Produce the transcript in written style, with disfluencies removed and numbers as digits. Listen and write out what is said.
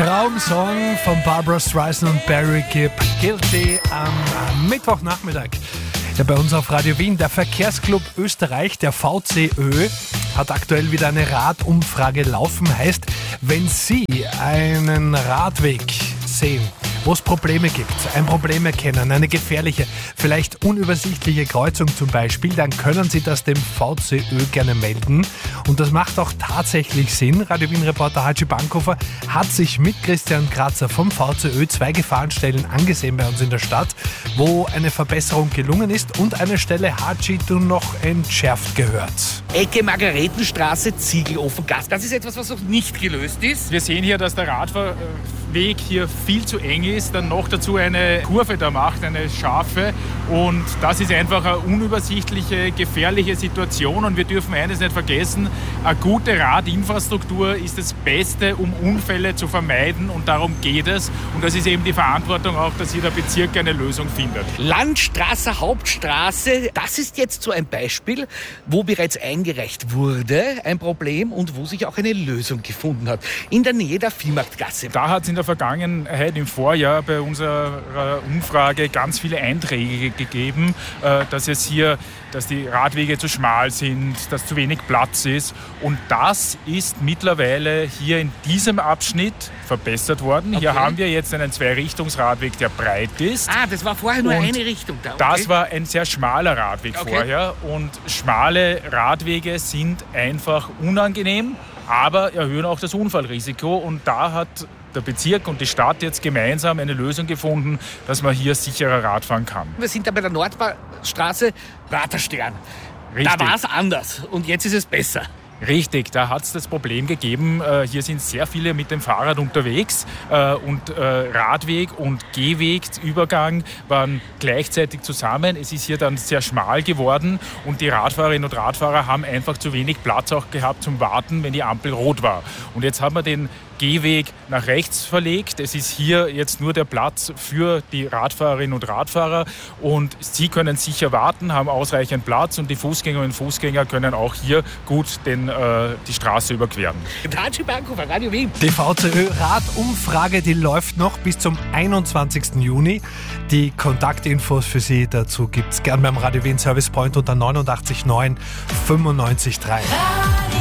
Traumsong von Barbra Streisand und Barry Gibb, Guilty, am Mittwochnachmittag. Ja, bei uns auf Radio Wien, der Verkehrsclub Österreich, der VCÖ, hat aktuell wieder eine Radumfrage laufen. Heißt, wenn Sie einen Radweg sehen, wo es Probleme gibt, ein Problem erkennen, eine gefährliche, vielleicht unübersichtliche Kreuzung zum Beispiel, dann können Sie das dem VCÖ gerne melden. Und das macht auch tatsächlich Sinn. Radio Wien-Reporter Haji Bankhofer hat sich mit Christian Kratzer vom VCÖ 2 Gefahrenstellen angesehen bei uns in der Stadt, wo eine Verbesserung gelungen ist und eine Stelle Haji du noch entschärft gehört. Ecke Margaretenstraße, Ziegelofengasse. Das ist etwas, was noch nicht gelöst ist. Wir sehen hier, dass der Radfahrweg hier viel zu eng ist, dann noch dazu eine Kurve da macht, eine scharfe, und das ist einfach eine unübersichtliche, gefährliche Situation, und wir dürfen eines nicht vergessen: eine gute Radinfrastruktur ist das Beste, um Unfälle zu vermeiden, und darum geht es, und das ist eben die Verantwortung auch, dass jeder Bezirk eine Lösung findet. Landstraße, Hauptstraße, das ist jetzt so ein Beispiel, wo bereits eingereicht wurde, ein Problem, und wo sich auch eine Lösung gefunden hat. In der Nähe der Viehmarktgasse. Da hat es in der Vergangenheit, im Vorjahr, bei unserer Umfrage ganz viele Einträge gegeben, dass die Radwege zu schmal sind, dass zu wenig Platz ist. Und das ist mittlerweile hier in diesem Abschnitt verbessert worden. Okay. Hier haben wir jetzt einen Zweirichtungsradweg, der breit ist. Das war vorher nur eine Richtung da. Okay. Das war ein sehr schmaler Radweg vorher. Und schmale Radwege sind einfach unangenehm, aber erhöhen auch das Unfallrisiko. Und da hat der Bezirk und die Stadt jetzt gemeinsam eine Lösung gefunden, dass man hier sicherer Radfahren kann. Wir sind da bei der Nordstraße, Praterstern. Richtig. Da war es anders und jetzt ist es besser. Richtig, da hat es das Problem gegeben, hier sind sehr viele mit dem Fahrrad unterwegs und Radweg und Gehwegübergang waren gleichzeitig zusammen. Es ist hier dann sehr schmal geworden und die Radfahrerinnen und Radfahrer haben einfach zu wenig Platz auch gehabt zum Warten, wenn die Ampel rot war. Und jetzt haben wir den Gehweg nach rechts verlegt. Es ist hier jetzt nur der Platz für die Radfahrerinnen und Radfahrer, und sie können sicher warten, haben ausreichend Platz, und die Fußgängerinnen und Fußgänger können auch hier gut die Straße überqueren. Haji Bankhofer, Radio Wien. Die VCÖ-Radumfrage, die läuft noch bis zum 21. Juni. Die Kontaktinfos für Sie dazu gibt es gern beim Radio Wien Service Point unter 89 9 95 3.